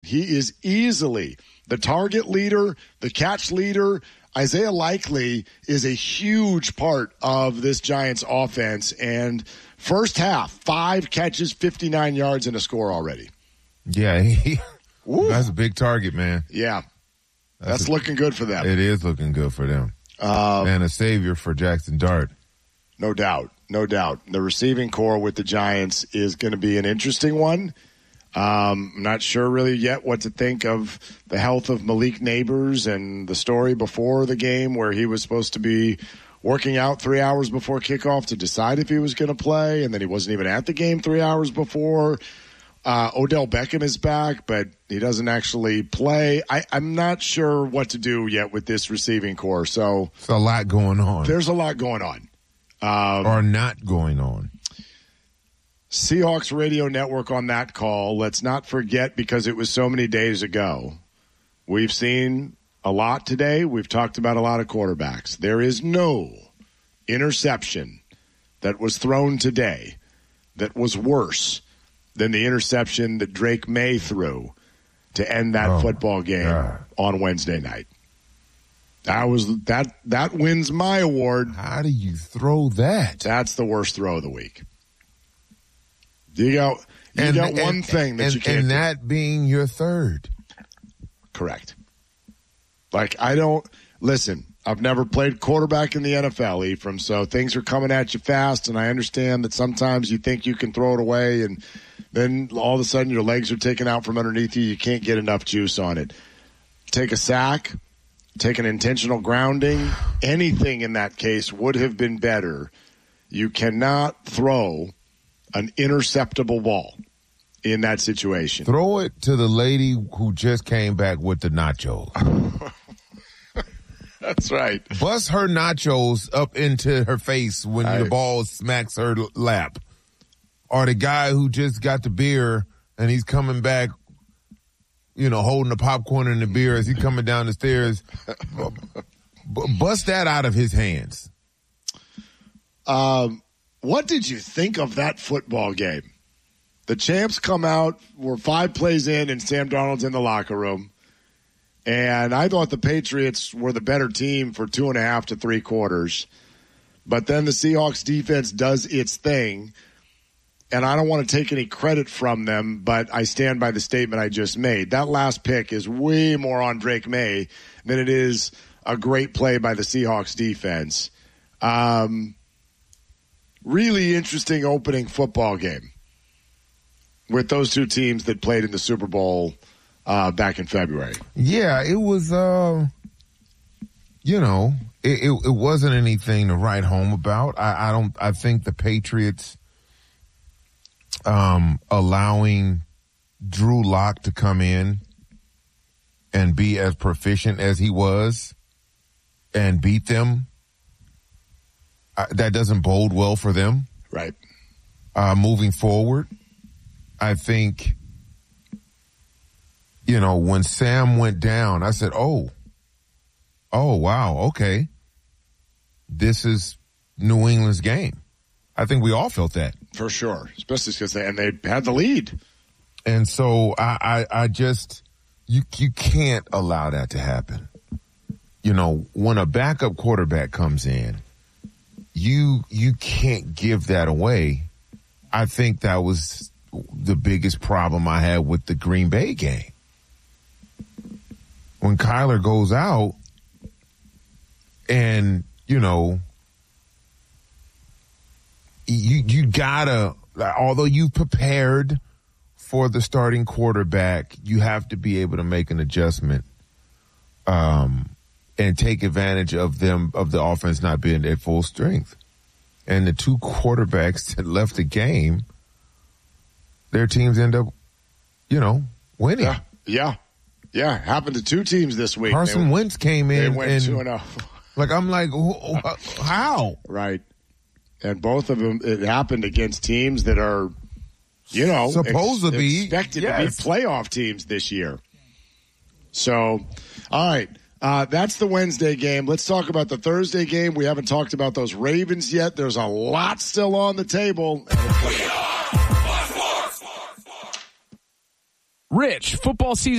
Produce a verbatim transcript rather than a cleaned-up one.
He is easily the target leader, the catch leader. Isaiah Likely is a huge part of this Giants offense. And first half, five catches, fifty-nine yards, and a score already. Yeah, he, that's a big target, man. Yeah, that's, that's a, looking good for them. It is looking good for them. Uh, and a savior for Jackson Dart. No doubt, no doubt. The receiving core with the Giants is going to be an interesting one. Um, I'm not sure really yet what to think of the health of Malik Neighbors and the story before the game where he was supposed to be working out three hours before kickoff to decide if he was going to play, and then he wasn't even at the game three hours before. Uh, Odell Beckham is back, but he doesn't actually play. I, I'm not sure what to do yet with this receiving core. So it's a lot going on. There's a lot going on. Um, or not going on. Seahawks radio network on that call. Let's not forget, because it was so many days ago, we've seen a lot today. We've talked about a lot of quarterbacks. There is no interception that was thrown today that was worse than the interception that Drake May threw to end that oh, football game God. on Wednesday night. That was that that wins my award. How do you throw that? That's the worst throw of the week. You got you and, got and, one thing that and, you can't and do. that being your third. Correct. Like, I don't listen. I've never played quarterback in the N F L, Ephraim, so things are coming at you fast, and I understand that sometimes you think you can throw it away, and then all of a sudden your legs are taken out from underneath you. You can't get enough juice on it. Take a sack, take an intentional grounding. Anything in that case would have been better. You cannot throw an interceptable ball in that situation. Throw it to the lady who just came back with the nachos. That's right. Bust her nachos up into her face when I, the ball smacks her lap. Or the guy who just got the beer and he's coming back, you know, holding the popcorn and the beer as he's coming down the stairs. B- bust that out of his hands. Um, what did you think of that football game? The champs come out, we're five plays in, and Sam Darnold's in the locker room. And I thought the Patriots were the better team for two and a half to three quarters. But then the Seahawks defense does its thing. And I don't want to take any credit from them, but I stand by the statement I just made. That last pick is way more on Drake May than it is a great play by the Seahawks defense. Um, really interesting opening football game with those two teams that played in the Super Bowl uh, back in February. Yeah, it was, uh, you know, it, it, it wasn't anything to write home about. I, I don't, I think the Patriots, um, allowing Drew Lock to come in and be as proficient as he was and beat them, uh, that doesn't bode well for them. Right. Uh, moving forward, I think, you know, when Sam went down, I said, oh, oh, wow, okay. This is New England's game. I think we all felt that. For sure, especially because they, and they had the lead. And so I, I, I just, you, you can't allow that to happen. You know, when a backup quarterback comes in, you, you can't give that away. I think that was the biggest problem I had with the Green Bay game. When Kyler goes out and, you know, you, you gotta, although you prepared for the starting quarterback, you have to be able to make an adjustment, um, and take advantage of them, of the offense not being at full strength. And the two quarterbacks that left the game, their teams end up, you know, winning. Yeah, yeah, yeah. Happened to two teams this week. Carson they, Wentz came in. They went and, two and oh. Like, I'm like, how? Right. And both of them, it happened against teams that are, you know, supposed ex- to be expected yes. to be playoff teams this year. So, all right. Uh, that's the Wednesday game. Let's talk about the Thursday game. We haven't talked about those Ravens yet. There's a lot still on the table. Rich, football season.